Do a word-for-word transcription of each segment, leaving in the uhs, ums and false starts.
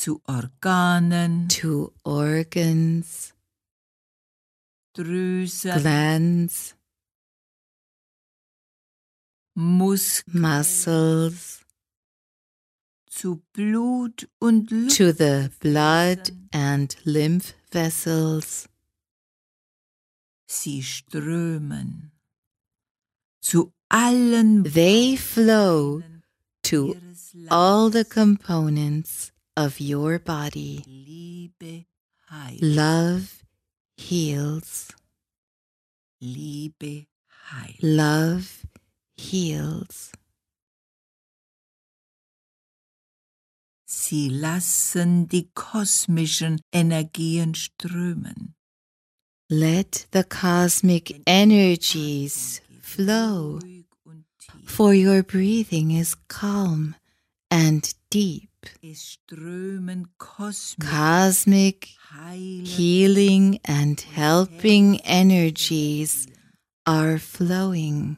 zu Organen, to organs, Drüsen, glands, Muskeln, muscles, zu Blut und to the blood Lymphgefäßen. and lymph vessels. Sie strömen zu allen They flow Bausteinen to ihres all the Leibes. components of your body. Liebe heilt. Love heals. Liebe heilt. Love heals. Sie lassen die kosmischen Energien strömen. Let the cosmic energies flow, Ruhig und tief. for your breathing is calm and deep. Es strömen kosmische Cosmic heilende healing and helping energies are flowing.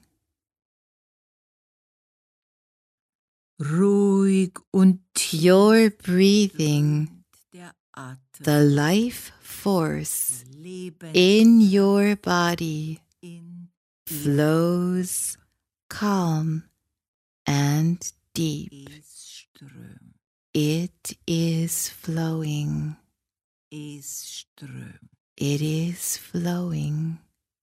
Ruhig und tief Your breathing, der Atem, the life force Leben in your body, in flows calm and deep. es strömt, It is flowing. es strömt. It is flowing.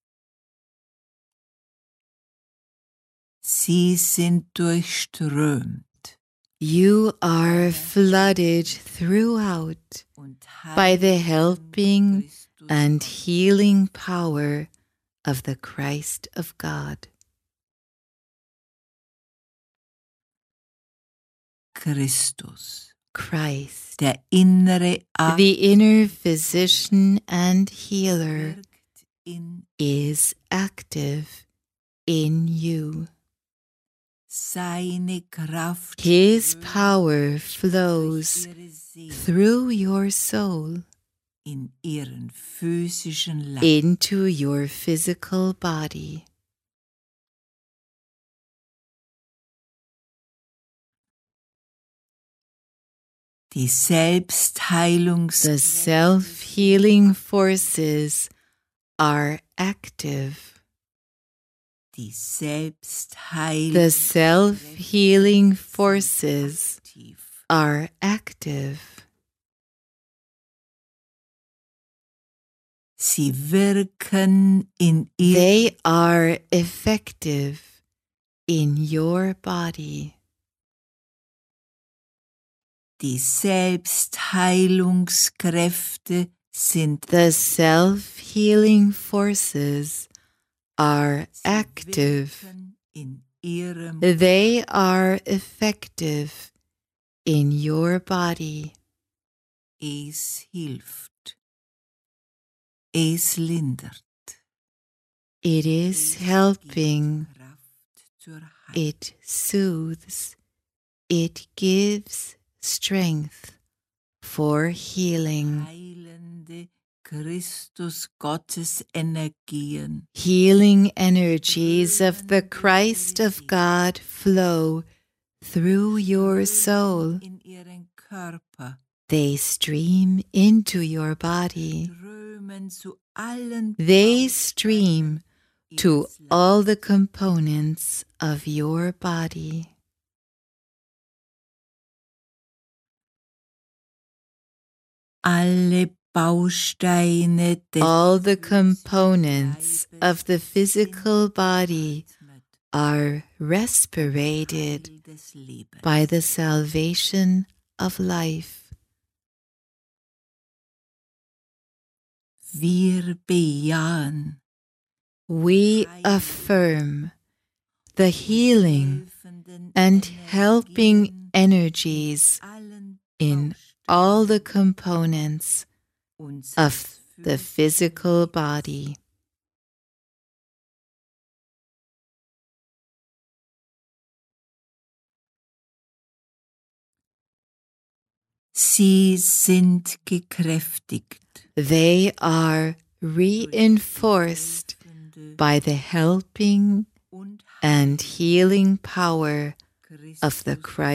Sie sind durchströmt You are flooded throughout und by the heilen helping Christus and Gott. healing power of the Christ of God. Christus, Christ, der innere Arzt, the inner physician and healer, wirkt in is active in you. seine Kraft, His strömt power durch flows ihre Seele through your soul in ihren physischen Leib. into your physical body. Die Selbstheilungs The self-healing forces are active. die The Selbstheilung self-healing forces aktiv. are active. Sie wirken in ihr They are effective in your body. die Selbstheilungskräfte sind The self-healing forces are sie active. wirken in ihrem They are effective in your body. es hilft, es lindert, It is es helping. gibt Kraft zur Heilung. It soothes. It gives strength for healing. Heilende Christus Gottes Energien Healing energies of the Christ of God flow through your soul. in ihren Körper They stream into your body. strömen zu allen They Bausteinen stream to ihres all the Leibes. components of your body. Alle Bausteine des All the physischen components Leibes of the physical body atmet are respirated Heil des Lebens. by the salvation of life. Wir bejahen We affirm the healing and helping energies allen in all the components unseres of the physischen physical body. Sie sind gekräftigt They are reinforced by the helping und and healing power of the Christus Christ